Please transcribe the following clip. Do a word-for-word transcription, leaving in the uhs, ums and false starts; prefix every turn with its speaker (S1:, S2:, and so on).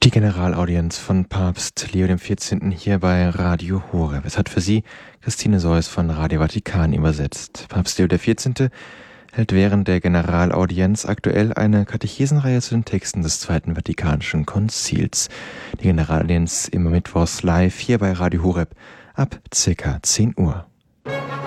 S1: Die Generalaudienz von Papst Leo der vierzehnte. hier bei Radio Horeb. Es hat für Sie Christine Seuss von Radio Vatikan übersetzt. Papst Leo der vierzehnte. hält während der Generalaudienz aktuell eine Katechesenreihe zu den Texten des Zweiten Vatikanischen Konzils. Die Generalaudienz immer mittwochs live hier bei Radio Horeb ab circa zehn Uhr.